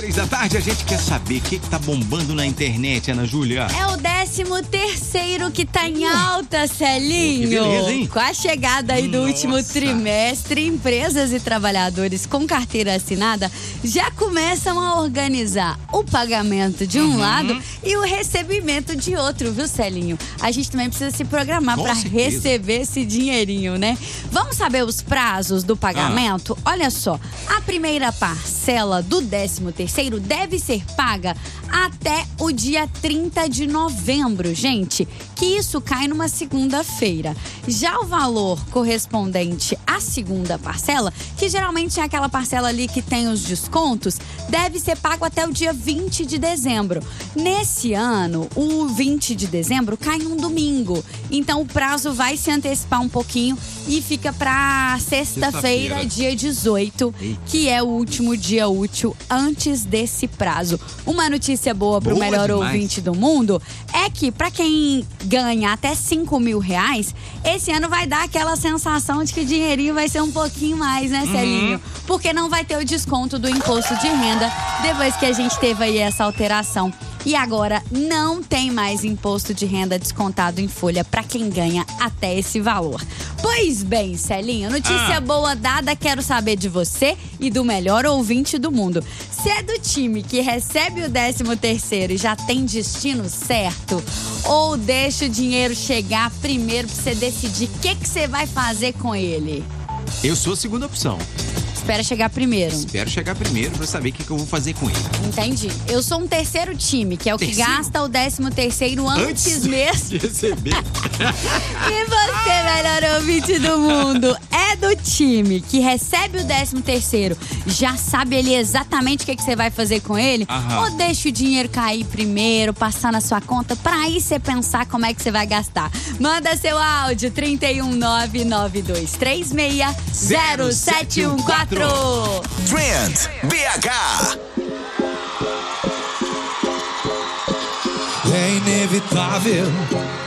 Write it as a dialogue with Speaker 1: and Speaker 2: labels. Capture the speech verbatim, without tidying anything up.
Speaker 1: Três da tarde, a gente quer saber o que, que tá bombando na internet, Ana Júlia.
Speaker 2: É o décimo terceiro que tá em alta, Celinho.
Speaker 1: Que beleza, hein?
Speaker 2: Com a chegada aí do
Speaker 1: Nossa.
Speaker 2: último trimestre, empresas e trabalhadores com carteira assinada já começam a organizar o pagamento de um
Speaker 1: Uhum.
Speaker 2: lado e o recebimento de outro, viu, Celinho? A gente também precisa se programar
Speaker 1: Com
Speaker 2: para
Speaker 1: certeza.
Speaker 2: receber esse dinheirinho, né? Vamos saber os prazos do pagamento?
Speaker 1: Ah.
Speaker 2: Olha só, a primeira parcela do décimo terceiro deve ser paga até o dia trinta de novembro, gente, que isso cai numa segunda-feira. Já o valor correspondente à segunda parcela, que geralmente é aquela parcela ali que tem os descontos, deve ser pago até o dia vinte de dezembro. Nesse ano, o vinte de dezembro cai num domingo, então o prazo vai se antecipar um pouquinho e fica para sexta-feira,
Speaker 1: Sexta-feira.
Speaker 2: dia dezoito,
Speaker 1: Eita.
Speaker 2: que é o último dia útil antes desse prazo. Uma notícia boa para o
Speaker 1: Boa
Speaker 2: melhor
Speaker 1: demais.
Speaker 2: ouvinte do mundo é que para quem ganha até cinco mil reais, esse ano vai dar aquela sensação de que o dinheirinho vai ser um pouquinho mais, né, Celinho? Porque não vai ter o desconto do imposto de renda depois que a gente teve aí essa alteração. E agora não tem mais imposto de renda descontado em folha para quem ganha até esse valor. Pois bem, Celinho, notícia
Speaker 1: Ah.
Speaker 2: boa dada, quero saber de você e do melhor ouvinte do mundo. Se é do time que recebe o décimo terceiro e já tem destino certo, ou deixa o dinheiro chegar primeiro pra você decidir o que que você vai fazer com ele?
Speaker 1: Eu sou a segunda opção.
Speaker 2: Espera chegar primeiro.
Speaker 1: Espero chegar primeiro pra saber o que, que eu vou fazer com ele.
Speaker 2: Entendi. Eu sou um terceiro time, que é o que
Speaker 1: Terceiro?
Speaker 2: gasta o décimo terceiro antes, mesmo.
Speaker 1: de receber.
Speaker 2: E você, melhor ouvinte do mundo, é do time que recebe o décimo terceiro, já sabe ali exatamente o que, que você vai fazer com ele?
Speaker 1: Aham.
Speaker 2: Ou deixa o dinheiro cair primeiro, passar na sua conta, pra aí você pensar como é que você vai gastar? Manda seu áudio, trinta e um, nove nove dois três seis, zero sete um quatro.
Speaker 3: Trend B H.
Speaker 4: É inevitável